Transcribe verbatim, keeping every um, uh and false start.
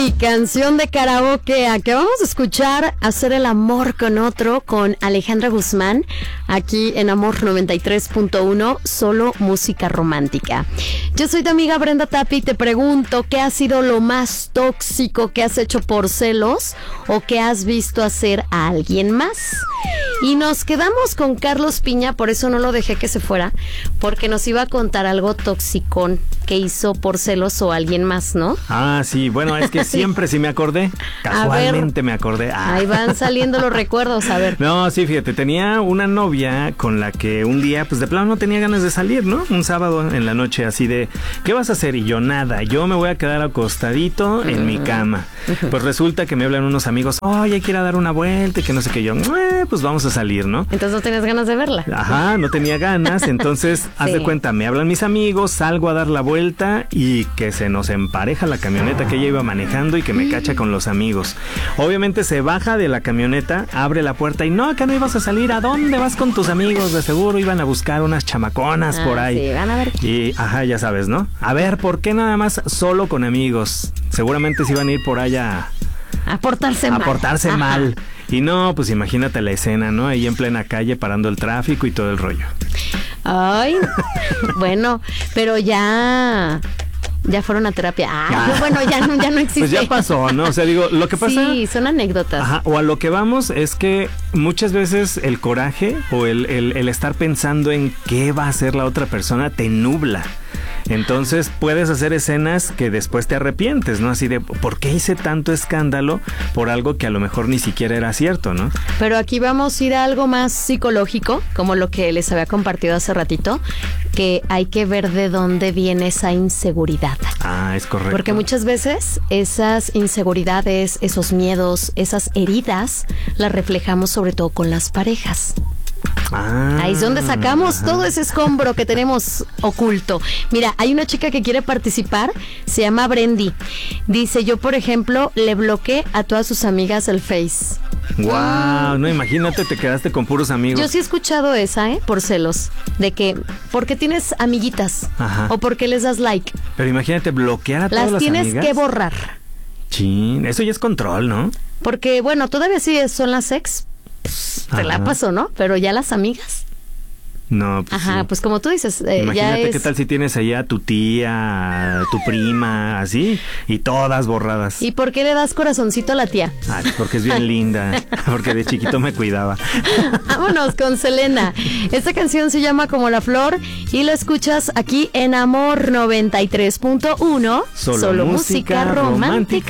mi canción de karaoke. Que vamos a escuchar Hacer el amor con otro con Alejandra Guzmán, aquí en Amor noventa y tres punto uno, solo música romántica. Yo soy tu amiga Brenda Tapia y te pregunto, ¿qué ha sido lo más tóxico que has hecho por celos o que has visto hacer a alguien más? Y nos quedamos con Carlos Piña, por eso no lo dejé que se fuera, porque nos iba a contar algo toxicón que hizo por celos o alguien más, ¿no? Ah, sí, bueno, es que siempre sí me acordé, casualmente me acordé. Ah. Ahí van saliendo los recuerdos, a ver. No, sí, fíjate, tenía una novia con la que un día, pues de plano no tenía ganas de salir, ¿no? Un sábado en la noche así de, ¿qué vas a hacer? Y yo, nada, yo me voy a quedar acostadito en uh-huh. mi cama. Uh-huh. Pues resulta que me hablan unos amigos, oye, hay que ir a dar una vuelta y que no sé qué, yo, eh, pues vamos a salir, ¿no? Entonces no tenías ganas de verla. Ajá, no tenía ganas, entonces, sí. haz de cuenta, me hablan mis amigos, salgo a dar la vuelta y que se nos empareja la camioneta que ella iba manejando y que me cacha con los amigos. Obviamente se baja de la camioneta, abre la puerta y no, acá no ibas a salir, ¿a dónde vas con tus amigos? De seguro iban a buscar unas chamaconas ah, por ahí. Sí, van a ver. Y, ajá, ya sabes, ¿no? A ver, ¿por qué nada más solo con amigos? Seguramente se iban a ir por allá a portarse a mal. A portarse mal. Y no, pues imagínate la escena, ¿no? Ahí en plena calle parando el tráfico y todo el rollo. Ay, bueno, pero ya... Ya fueron a terapia. Ah, ah. Bueno, ya no, ya no existe. Pues ya pasó, ¿no? O sea, digo, lo que pasa... Sí, son anécdotas. Ajá, o a lo que vamos es que muchas veces el coraje o el, el, el estar pensando en qué va a hacer la otra persona te nubla. Entonces puedes hacer escenas que después te arrepientes, ¿no? Así de, ¿por qué hice tanto escándalo por algo que a lo mejor ni siquiera era cierto, ¿no? Pero aquí vamos a ir a algo más psicológico, como lo que les había compartido hace ratito, que hay que ver de dónde viene esa inseguridad. Ah, es correcto. Porque muchas veces esas inseguridades, esos miedos, esas heridas, las reflejamos sobre todo con las parejas. Ah, ahí es donde sacamos ajá. todo ese escombro que tenemos oculto. Mira, hay una chica que quiere participar, se llama Brendy. Dice, yo por ejemplo le bloqueé a todas sus amigas el Face. Wow, no, imagínate, te quedaste con puros amigos. Yo sí he escuchado esa, ¿eh? Por celos, de que, ¿por qué tienes amiguitas? Ajá. O ¿por qué les das like? Pero imagínate, bloquear a todas las, las amigas. Las tienes que borrar. Chin, eso ya es control, ¿no? Porque, bueno, todavía sí son las ex, pues, te la paso, ¿no? Pero ya las amigas. No, pues Ajá, sí. Pues como tú dices, eh, imagínate ya es... qué tal si tienes allá a tu tía, a tu prima, así, y todas borradas. ¿Y por qué le das corazoncito a la tía? Ah, porque es bien linda, porque de chiquito me cuidaba. Vámonos con Selena. Esta canción se llama Como la Flor y lo escuchas aquí en Amor noventa y tres punto uno. Solo, Solo música, música romántica.